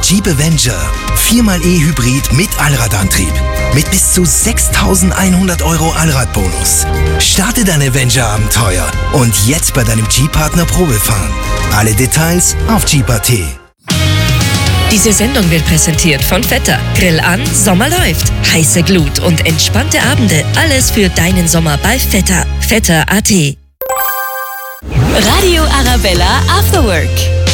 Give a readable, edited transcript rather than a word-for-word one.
Jeep Avenger. 4xe Hybrid mit Allradantrieb. Mit bis zu 6.100 € Allradbonus. Starte dein Avenger-Abenteuer und jetzt bei deinem Jeep-Partner Probefahren. Alle Details auf Jeep.at. Diese Sendung wird präsentiert von Vetter. Grill an, Sommer läuft. Heiße Glut und entspannte Abende. Alles für deinen Sommer bei Vetter. Vetter.at. Radio Arabella After Work.